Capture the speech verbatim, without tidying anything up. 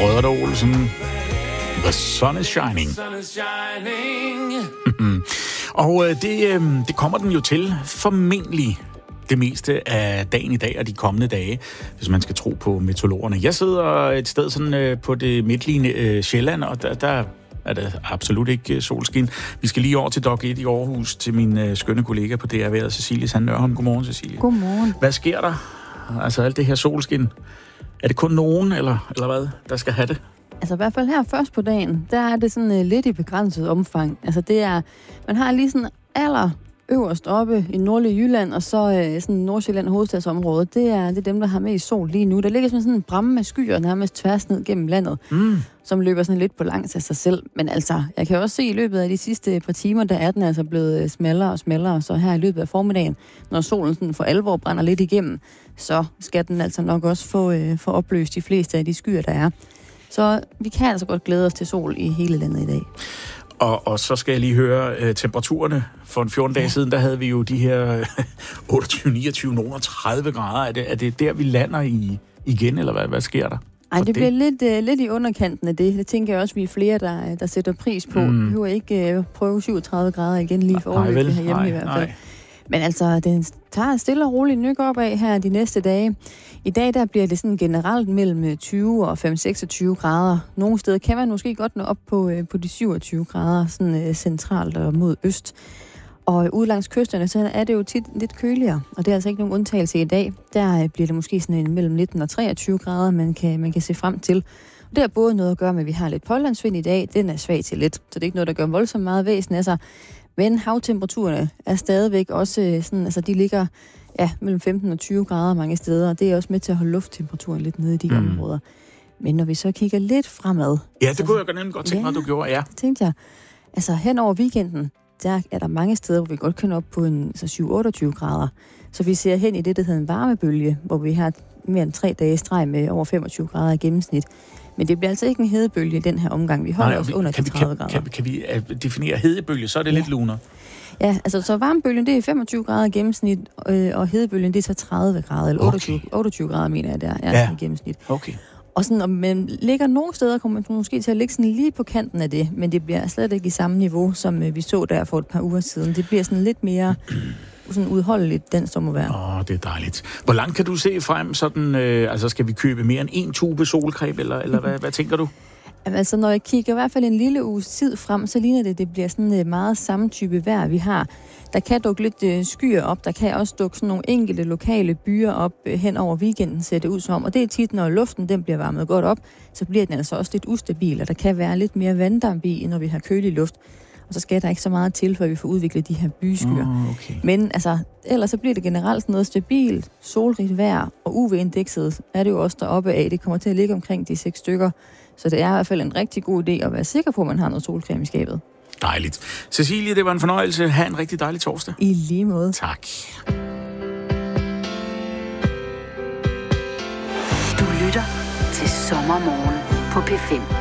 Brødrene Olsen. The sun is shining. Og øh, det, øh, det kommer den jo til formentlig det meste af dagen i dag og de kommende dage, hvis man skal tro på meteorologerne. Jeg sidder et sted sådan øh, på det midtlige øh, Sjælland, og der, der er det absolut ikke øh, solskin. Vi skal lige over til Dok et i Aarhus, til min øh, skønne kollega på D R Vejret, Cecilie Sand Nørholm. Godmorgen, Cecilie. Godmorgen. Hvad sker der? Altså alt det her solskin. Er det kun nogen, eller, eller hvad, der skal have det? Altså i hvert fald her først på dagen, der er det sådan uh, lidt i begrænset omfang. Altså det er, man har lige sådan aller øverst oppe i nordlige Jylland, og så uh, sådan Nordsjælland hovedstadsområde, det er, det er dem, der har med i sol lige nu. Der ligger sådan en bramme af skyer nærmest tværs ned gennem landet, mm. som løber sådan lidt på langs af sig selv. Men altså, jeg kan også se i løbet af de sidste par timer, der er den altså blevet smallere og smallere. Så her i løbet af formiddagen, når solen sådan for alvor brænder lidt igennem, så skal den altså nok også få, uh, få opløst de fleste af de skyer, der er. Så vi kan altså godt glæde os til sol i hele landet i dag. Og, og så skal jeg lige høre øh, temperaturerne. For en fjorten dage ja. siden, der havde vi jo de her otteogtyve, niogtyve, nogen tredive grader. Er det, er det der, vi lander i igen, eller hvad, hvad sker der? Ej, det, det bliver lidt, uh, lidt i underkanten af det. Det tænker jeg også, vi er flere, der, der sætter pris på. Mm. Vi behøver ikke uh, prøve syvogtredive grader igen lige for overløbet herhjemme nej, i hvert fald. Nej. Men altså, den tager stille og roligt nyk op af her de næste dage. I dag der bliver det sådan generelt mellem tyve og fem til seksogtyve grader. Nogle steder kan man måske godt nå op på, på de syvogtyve grader, sådan uh, centralt og mod øst. Og ude langs kysterne, så er det jo tit lidt køligere, og det er altså ikke nogen undtagelse i dag. Der bliver det måske sådan en mellem nitten og treogtyve grader, man kan, man kan se frem til. Og det har både noget at gøre med, at vi har lidt pålandsvind i dag. Den er svag til lidt, så det er ikke noget, der gør voldsomt meget væsen af sig. Men havtemperaturerne er stadigvæk også sådan, altså de ligger ja, mellem femten og tyve grader mange steder, og det er også med til at holde lufttemperaturen lidt nede i de mm. områder. Men når vi så kigger lidt fremad... Ja, det så, kunne jeg godt, godt tænke mig, ja, du gjorde, ja. Det tænkte jeg. Altså hen over weekenden, der er der mange steder, hvor vi godt kan op på en så syv til otteogtyve grader. Så vi ser hen i det, der hedder en varmebølge, hvor vi har mere end tre dage streg med over femogtyve grader i gennemsnit. Men det bliver altså ikke en hedebølge i den her omgang. Vi holder os under de tredive grader. Kan, kan, kan vi definere hedebølge, så er det ja. lidt luner? Ja, altså så varmebølgen, det er femogtyve grader i gennemsnit, øh, og hedebølgen, det er så tredive grader, eller otteogtyve, okay. otteogtyve grader, mener jeg, der ja, ja. i gennemsnit. Okay. Og sådan, om man ligger nogle steder, kommer man måske til at ligge sådan lige på kanten af det, men det bliver slet ikke i samme niveau, som øh, vi så der for et par uger siden. Det bliver sådan lidt mere sådan udholdeligt, den sommervejr. Åh, oh, det er dejligt. Hvor langt kan du se frem sådan, øh, altså skal vi købe mere end en tube solcreme, eller, eller hvad, hvad tænker du? Altså, når jeg kigger i hvert fald en lille uges tid frem, så ligner det, det bliver sådan et meget samme type vejr, vi har. Der kan dukke lidt øh, skyer op, der kan også dukke sådan nogle enkelte lokale byer op øh, hen over weekenden, ser det ud som. Og det er tit, når luften den bliver varmet godt op, så bliver den altså også lidt ustabil, og der kan være lidt mere vanddamp i, når vi har kølig luft. Og så skal der ikke så meget til, før vi får udviklet de her byskyer. Oh, okay. Men altså, ellers så bliver det generelt noget stabilt, solrigt vejr, og U V-indekset er det jo også deroppe af. Det kommer til at ligge omkring de seks stykker. Så det er i hvert fald en rigtig god idé at være sikker på, at man har noget solcreme i skabet. Dejligt. Cecilie, det var en fornøjelse. Ha' en rigtig dejlig torsdag. I lige måde. Tak. Du lytter til Sommermorgen på P fem.